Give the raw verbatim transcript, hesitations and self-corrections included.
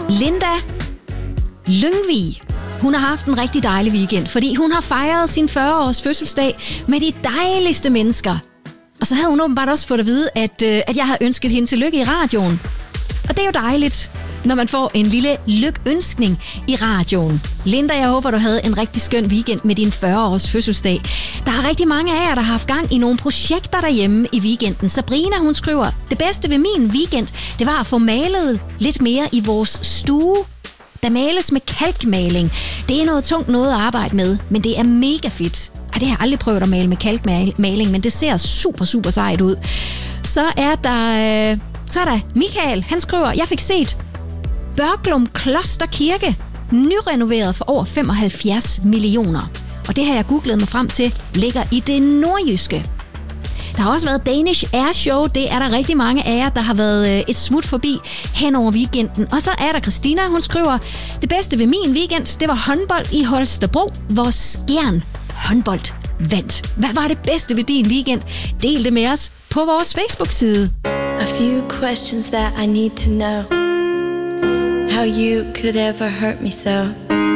Linda Lyngvig, hun har haft en rigtig dejlig weekend, fordi hun har fejret sin fyrre-års fødselsdag med de dejligste mennesker. Og så havde hun åbenbart også fået at vide, at, øh, at jeg havde ønsket hende tillykke i radioen. Og det er jo dejligt, når man får en lille lykønskning i radioen. Linda, jeg håber, du havde en rigtig skøn weekend med din fyrre-års fødselsdag. Der er rigtig mange af jer, der har haft gang i nogle projekter derhjemme i weekenden. Sabrina, hun skriver, det bedste ved min weekend, det var at få malet lidt mere i vores stue. Der males med kalkmaling. Det er noget tungt noget at arbejde med, men det er mega fedt. Ej, det har jeg aldrig prøvet at male med kalkmaling, men det ser super, super sejt ud. Så er der, øh, så er der Michael, han skriver, jeg fik set Børglum Kloster Kirke, nyrenoveret for over femoghalvfjerds millioner. Og det har jeg googlet mig frem til, ligger i det nordjyske. Der har også været Danish Air Show. Det er der rigtig mange af jer, der har været et smut forbi hen over weekenden. Og så er der Christina, hun skriver, det bedste ved min weekend, det var håndbold i Holstebro, hvor Skjern håndbold vandt. Hvad var det bedste ved din weekend? Del det med os på vores Facebook-side. A few questions that I need to know. How you could ever hurt me so.